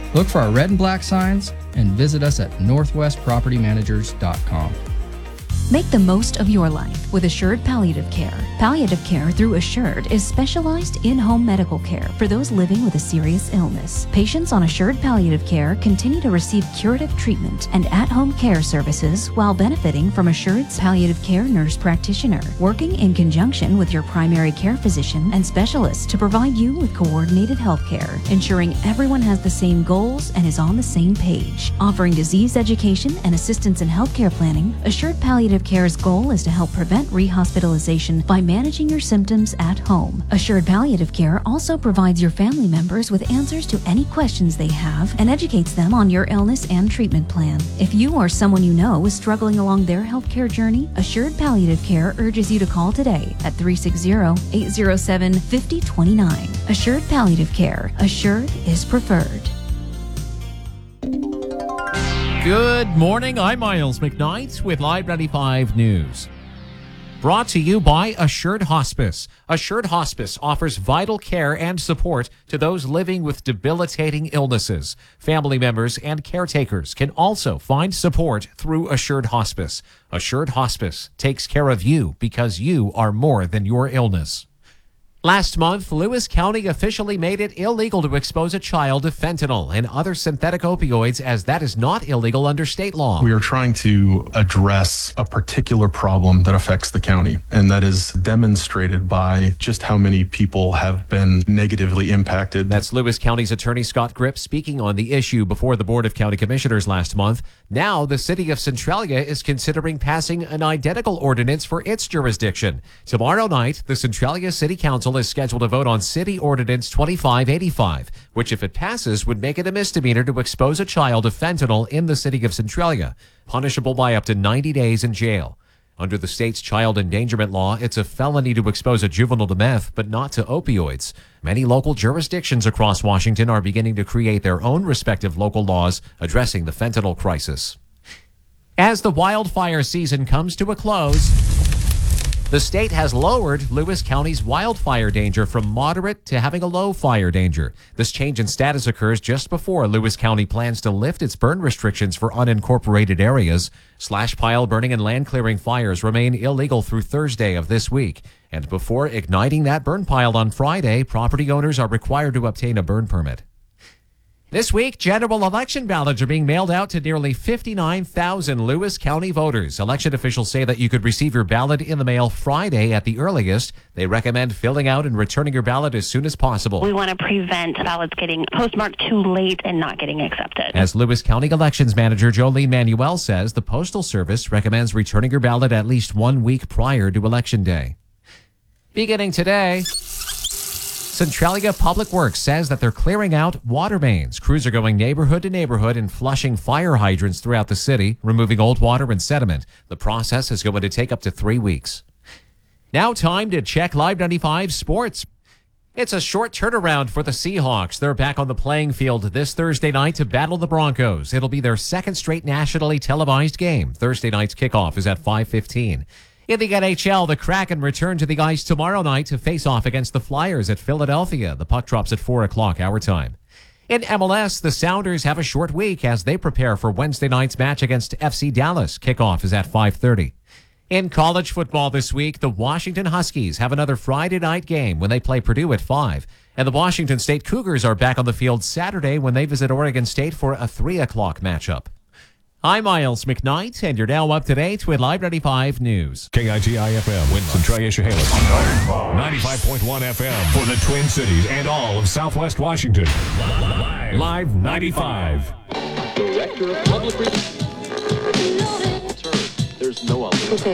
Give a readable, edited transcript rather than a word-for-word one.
Look for our red and black signs and visit us at northwestpropertymanagers.com. Make the most of your life with Assured Palliative Care. Palliative care through Assured is specialized in-home medical care for those living with a serious illness. Patients on Assured Palliative Care continue to receive curative treatment and at-home care services while benefiting from Assured's palliative care nurse practitioner, working in conjunction with your primary care physician and specialists to provide you with coordinated health care, ensuring everyone has the same goals and is on the same page. Offering disease education and assistance in healthcare planning, Assured Palliative Care's goal is to help prevent rehospitalization by managing your symptoms at home. Assured Palliative Care also provides your family members with answers to any questions they have and educates them on your illness and treatment plan. If you or someone you know is struggling along their healthcare journey, Assured Palliative Care urges you to call today at 360-807-5029. Assured Palliative Care. Assured is preferred. Good morning. I'm Miles McKnight with Live 95 News. Brought to you by Assured Hospice. Assured Hospice offers vital care and support to those living with debilitating illnesses. Family members and caretakers can also find support through Assured Hospice. Assured Hospice takes care of you because you are more than your illness. Last month, Lewis County officially made it illegal to expose a child to fentanyl and other synthetic opioids, as that is not illegal under state law. We are trying to address a particular problem that affects the county, and that is demonstrated by just how many people have been negatively impacted. That's Lewis County's Attorney Scott Gripp speaking on the issue before the Board of County Commissioners last month. Now, the city of Centralia is considering passing an identical ordinance for its jurisdiction. Tomorrow night, the Centralia City Council is scheduled to vote on City Ordinance 2585, which, if it passes, would make it a misdemeanor to expose a child to fentanyl in the city of Centralia, punishable by up to 90 days in jail. Under the state's child endangerment law, it's a felony to expose a juvenile to meth, but not to opioids. Many local jurisdictions across Washington are beginning to create their own respective local laws addressing the fentanyl crisis. As the wildfire season comes to a close, the state has lowered Lewis County's wildfire danger from moderate to having a low fire danger. This change in status occurs just before Lewis County plans to lift its burn restrictions for unincorporated areas. Slash pile burning and land clearing fires remain illegal through Thursday of this week. And before igniting that burn pile on Friday, property owners are required to obtain a burn permit. This week, general election ballots are being mailed out to nearly 59,000 Lewis County voters. Election officials say that you could receive your ballot in the mail Friday at the earliest. They recommend filling out and returning your ballot as soon as possible. We want to prevent ballots getting postmarked too late and not getting accepted. As Lewis County Elections Manager Jolene Manuel says, the Postal Service recommends returning your ballot at least 1 week prior to Election Day. Beginning today, Centralia Public Works says that they're clearing out water mains. Crews are going neighborhood to neighborhood and flushing fire hydrants throughout the city, removing old water and sediment. The process is going to take up to 3 weeks. Now time to check Live 95 Sports. It's a short turnaround for the Seahawks. They're back on the playing field this Thursday night to battle the Broncos. It'll be their second straight nationally televised game. Thursday night's kickoff is at 5:15. In the NHL, the Kraken return to the ice tomorrow night to face off against the Flyers at Philadelphia. The puck drops at 4 o'clock our time. In MLS, the Sounders have a short week as they prepare for Wednesday night's match against FC Dallas. Kickoff is at 5:30. In college football this week, the Washington Huskies have another Friday night game when they play Purdue at 5. And the Washington State Cougars are back on the field Saturday when they visit Oregon State for a 3 o'clock matchup. I'm Miles McKnight, and you're now up to date with Live 95 News. KITI-FM, Centralia, Chehalis. 95.1 FM for the Twin Cities and all of Southwest Washington. Live 95. Director of Public Relations. There's no other.